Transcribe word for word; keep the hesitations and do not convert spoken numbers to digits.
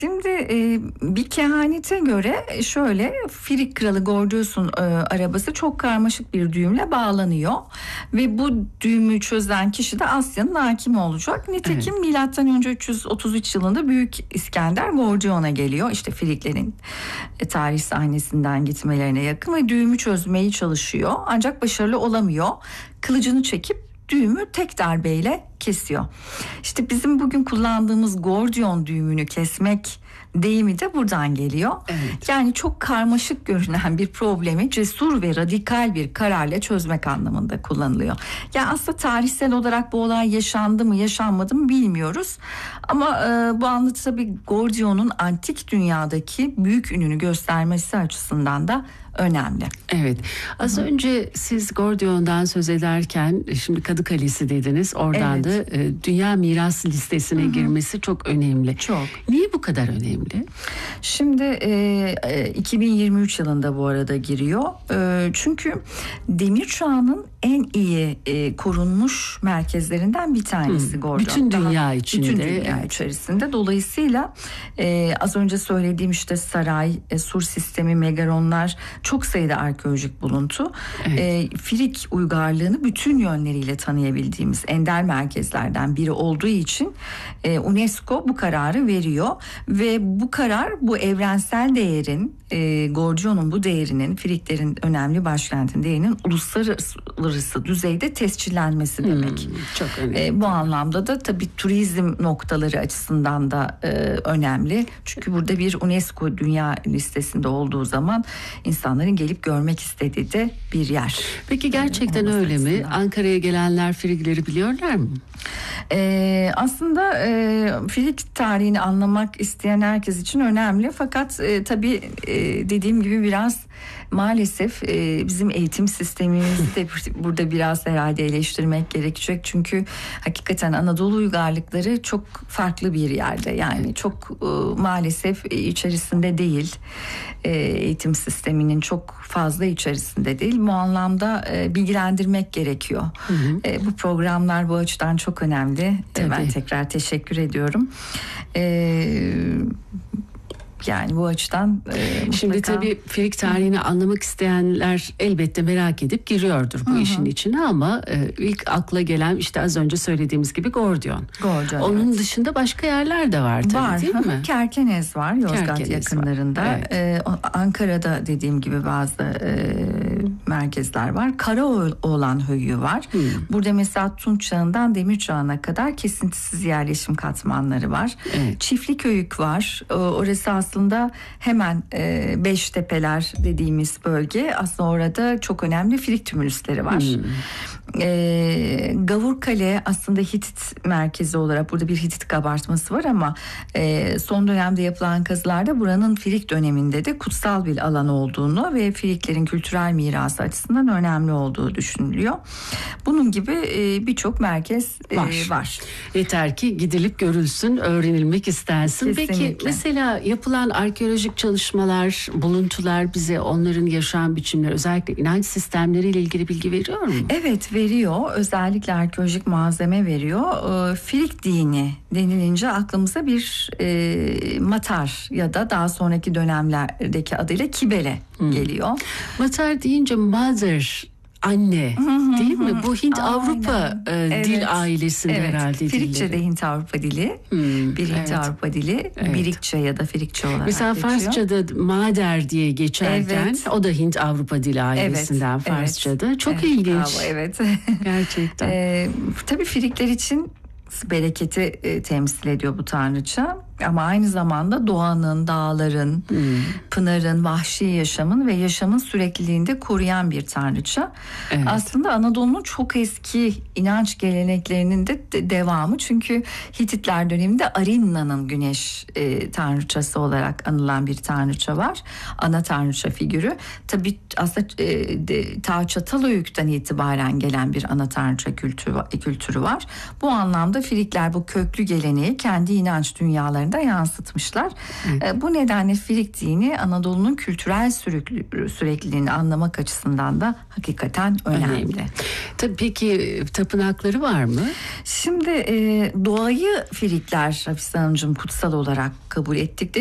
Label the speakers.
Speaker 1: Şimdi e, bir kehanete göre şöyle, Firik Kralı Gordios'un e, arabası çok karmaşık bir düğümle bağlanıyor ve bu düğümü çözen kişi de Asya'nın hakimi olacak. Nitekim evet. milattan önce üç yüz otuz üç yılında Büyük İskender Gordion'a geliyor. İşte Firiklerin e, tarih sahnesinden gitmelerine yakın ve düğümü çözmeyi çalışıyor. Ancak başarılı olamıyor. Kılıcını çekip düğümü tek darbeyle kesiyor. İşte bizim bugün kullandığımız Gordion düğümünü kesmek deyimi de buradan geliyor. Evet. Yani çok karmaşık görünen bir problemi cesur ve radikal bir kararla çözmek anlamında kullanılıyor. Yani aslında tarihsel olarak bu olay yaşandı mı yaşanmadı mı bilmiyoruz. Ama e, bu anlatı tabii Gordion'un antik dünyadaki büyük ününü göstermesi açısından da önemli.
Speaker 2: Evet. Az Hı-hı. önce siz Gordion'dan söz ederken şimdi Kadıkalesi dediniz. Oradan evet. da e, Dünya Miras Listesi'ne Hı-hı. girmesi çok önemli.
Speaker 1: Çok.
Speaker 2: Niye bu kadar önemli?
Speaker 1: Şimdi e, iki bin yirmi üç yılında bu arada giriyor. E, çünkü demir çağının en iyi e, korunmuş merkezlerinden bir tanesi Gordion.
Speaker 2: Bütün dünya Daha, içinde.
Speaker 1: Bütün dünya evet. içerisinde. Dolayısıyla e, az önce söylediğim işte saray, e, sur sistemi, megaronlar, çok sayıda arkeolojik buluntu. Evet. E, Firik uygarlığını bütün yönleriyle tanıyabildiğimiz ender merkezlerden biri olduğu için e, UNESCO bu kararı veriyor ve bu karar bu evrensel değerin, e, Gordion'un bu değerinin, Firiklerin önemli başkentin değerinin uluslararası düzeyde tescillenmesi demek. Hmm,
Speaker 2: çok önemli.
Speaker 1: E, bu anlamda da tabii turizm noktaları açısından da e, önemli. Çünkü burada bir UNESCO dünya listesinde olduğu zaman insanların gelip görmek istediği de bir yer.
Speaker 2: Peki gerçekten e, öyle mi? Ankara'ya gelenler Firikleri biliyorlar mı?
Speaker 1: Ee, aslında e, Firik tarihini anlamak isteyen herkes için önemli. Fakat e, tabii e, dediğim gibi biraz maalesef e, bizim eğitim sistemimizi de burada biraz herhalde eleştirmek gerekecek. Çünkü hakikaten Anadolu uygarlıkları çok farklı bir yerde. Yani çok e, maalesef içerisinde değil. E, eğitim sisteminin çok fazla içerisinde değil. Bu anlamda e, bilgilendirmek gerekiyor. Hı hı. E, bu programlar bu açıdan çok önemli. Tabii. Ben tekrar teşekkür ediyorum. Eee Yani bu açıdan e,
Speaker 2: Şimdi
Speaker 1: mutlaka...
Speaker 2: tabii Firik tarihini Hı. anlamak isteyenler elbette merak edip giriyordur bu Hı-hı. işin içine ama e, ilk akla gelen işte az önce söylediğimiz gibi Gordion.
Speaker 1: Gordion
Speaker 2: Onun
Speaker 1: evet.
Speaker 2: dışında başka yerler de var tabii
Speaker 1: var.
Speaker 2: değil mi?
Speaker 1: Kerkenez var Yozgat Kerkenez yakınlarında. Var. Evet. E, Ankara'da dediğim gibi bazı e, merkezler var. Karaoğlan Höyüğü var. Hı. Burada mesela Tunç Çağı'ndan Demir Çağı'na kadar kesintisiz yerleşim katmanları var. Evet. Çiftliköyük var. O, orası aslında hemen e, Beştepeler dediğimiz bölge. Aslında orada çok önemli Firik tümülüsleri var. Hmm. E, Gavurkale aslında Hitit merkezi olarak burada bir Hitit kabartması var ama e, son dönemde yapılan kazılarda buranın Firik döneminde de kutsal bir alan olduğunu ve Firiklerin kültürel mirası açısından önemli olduğu düşünülüyor. Bunun gibi e, birçok merkez e, var. var.
Speaker 2: Yeter ki gidilip görülsün, öğrenilmek istensin. Kesinlikle. Peki mesela yapılan arkeolojik çalışmalar, buluntular bize onların yaşam biçimleri, özellikle inanç sistemleriyle ilgili bilgi veriyor mu?
Speaker 1: Evet, veriyor. Özellikle arkeolojik malzeme veriyor. E, Firik dini denilince aklımıza bir e, Matar ya da daha sonraki dönemlerdeki adıyla Kibele hmm. geliyor.
Speaker 2: Matar deyince mother, anne değil mi? Bu Hint Aynen. Avrupa e, evet. dil ailesinde evet. herhalde.
Speaker 1: Firikçe de Hint Avrupa dili. Hmm, bir Hint evet. Avrupa dili. Evet. Birikçe ya da Firikçe olarak
Speaker 2: mesela
Speaker 1: geçiyor.
Speaker 2: Farsça'da mader diye geçerken evet. o da Hint Avrupa dili ailesinden evet. Farsça'da. Evet. Çok evet. ilginç.
Speaker 1: Bravo, evet.
Speaker 2: Gerçekten.
Speaker 1: ee, tabii Firikler için bereketi e, temsil ediyor bu tanrıça. Ama aynı zamanda doğanın, dağların, hmm. pınarın, vahşi yaşamın ve yaşamın sürekliliğinde koruyan bir tanrıça. Evet. Aslında Anadolu'nun çok eski inanç geleneklerinin de devamı. Çünkü Hititler döneminde Arinna'nın güneş e, tanrıçası olarak anılan bir tanrıça var. Ana tanrıça figürü. Tabii aslında e, de, ta Çatalhöyük'ten itibaren gelen bir ana tanrıça kültürü, kültürü var. Bu anlamda Firikler bu köklü geleneği kendi inanç dünyalarında da yansıtmışlar. Evet. Bu nedenle Frig dini Anadolu'nun kültürel sürekli, sürekliliğini anlamak açısından da hakikaten önemli. önemli.
Speaker 2: Tabii peki tapınakları var mı?
Speaker 1: Şimdi e, doğayı Frigler Hafize Hanımcığım kutsal olarak kabul ettikleri